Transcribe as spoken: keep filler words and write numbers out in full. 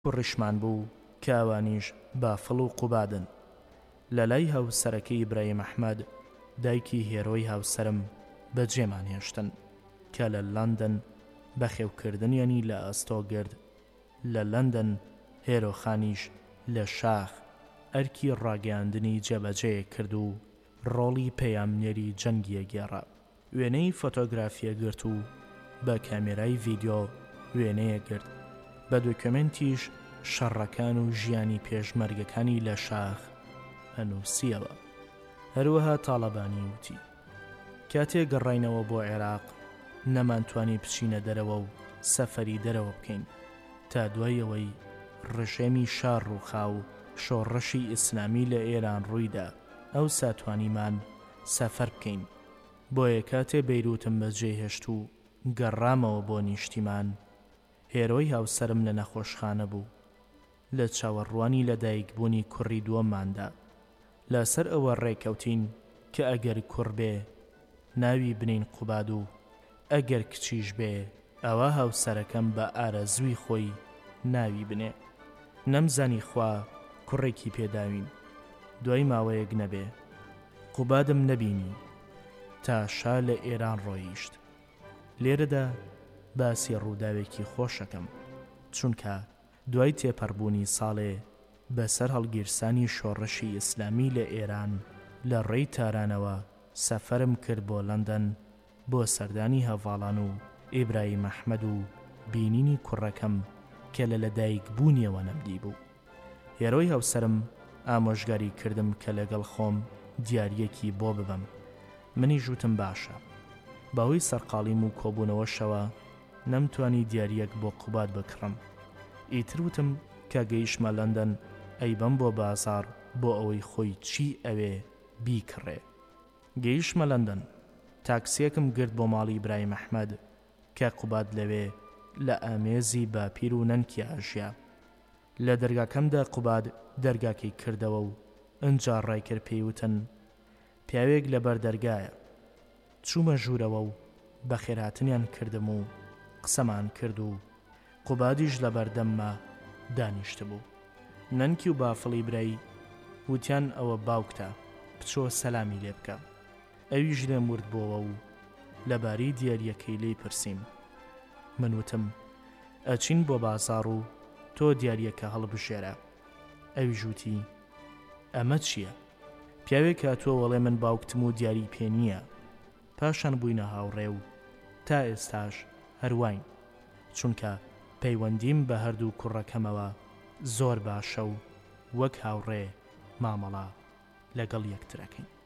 کوڕیشمان بوو کە ئەوانیش بافڵ و قوبادن. لە لای هاوسەرەکەی ئیبراهیم ئەحمەد دایکی هێرۆی هاوسەرم بەجێمان هێشتن کە لە لەندەن بەخێوکردنیانی لە ئەستۆگرد لە لەندەن هێرۆخانیش لە شاخ ئەرکی ڕاگەاندنی جێبەجێ کرد و ڕۆڵی پەیامنێری جەنگیە گێڕا. وێنەی فۆتۆگرافیە گرت و بە کامێرای ڤیدیۆ وێنەیە گرت، بە دوکمنتیش شەڕەکان و ژیانی پێشمەرگەکانی لە شاخ ئەنووسیەوە. هەروەها تاڵەبانی وتی کاتێک گەڕاینەوە بۆ عێراق نەمانتوانی بچینە دەرەوە و سەفەری دەرەوە بکەین تا دوای ئەوەی ڕژێمی شار ڕووخا و شۆڕشی ئیسلامی لە ئێران ڕوویدا ئەو ساتوانیمان سەفەر بکەین. بۆیە کاتێ بەیروتم بەجێهێشت و گەڕامەوە بۆ نیشتیمان، هێرۆی هاوسەرم لە نەخۆشخانە بوو. لە چاوەڕوانی لەدایکبوونی کوڕی دووەمماندا لەسەر ئەوە ڕێکەوتین کە ئەگەر کوڕ بێ ناوی بنین قوباد و ئەگەر کچیش بێ ئەوە هاوسەرەکەم بە ئارەزووی خۆی ناوی بنێ. نەمزانی خوا کوڕێکی پێداوین. دوای ماوەیەک نەبێ قوبادم نەبینی تا شا لە ئێران ڕۆیشت. لێرەدا باسی ڕووداوێکی خۆشەکەم، چونکە دوای تێپەڕبوونی ساڵێ بەسەر هەڵگیرسانی شۆڕشی ئیسلامی لە ئێران لە ڕێی تارانەوە سەفەرم کرد بۆ لەندەن بۆ سەردانی هەڤاڵان و ئیبراهیم ئەحمەد و بینینی کوڕەکەم کە لە لەدایک بوونیەوە نەمدی بوو. هێرۆی هاوسەرم ئامۆژگاری کردم کە لەگەڵ خۆم دیاریەکی بۆ ببەم. منی ژوتم باشە. باوەی سەرقاڵیم و کۆبوونەوەشەوە نەمتوانی دیاریەک بۆ قوباد بکڕم. ئیتر وتم کە گەیشتمە لەندەن ئەیبەم بۆ بازاڕ بۆ ئەوەی خۆی چی ئەوێ بیکڕێ. گەیشتمە لەندەن، تاکسیەکم گرت بۆ ماڵی ئیبراهیم ئەحمەد کە قوباد لەوێ لە ئامێزی باپیر و نەنکی ئاژیا. لە دەرگاکەمدا قوباد دەرگاکەی کردەوە و ئەنجا ڕایکرد پێیوتن پیاوێک لەبەر دەرگایە. چوومە ژوورەوە و بە خێرهاتنیان کردم و قسەمان کرد و قوبادیش لە بەردەممە دانیشت بوو. نەنکی و بافڵی برایی وتیان ئەوە باوکتە، بچۆ سەلامی لێ بکە. ئەویش لێم ورد بۆەوە و لەبارەی دیاریەکەی لێی پرسیم. من وتم ئەچین بۆ بازاڕ و تۆ دیاریەکە هەڵبژێرە. ئەویش وتی ئەمە چییە؟ پیاوێک هاتووە وەڵێ من باوکتم و دیاری پێ نییە. پاشان بووینە هاوڕێ و تا ئێستاش هەروین، چونکە پەیوەندیم بە هەردوو کوڕەکەمەوە زۆر باشە و وەک هاوڕێ مامەڵە لەگەڵ یەکترەکەین.